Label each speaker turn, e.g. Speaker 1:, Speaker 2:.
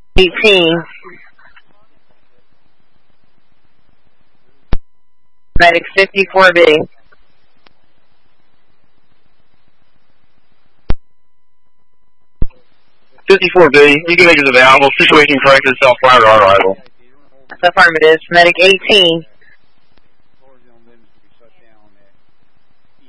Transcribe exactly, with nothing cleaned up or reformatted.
Speaker 1: eighteen. Medic fifty-four B.
Speaker 2: fifty-four B, you can make it available. Situation corrected, self-fire arrival.
Speaker 1: Affirmative. Medic eighteen.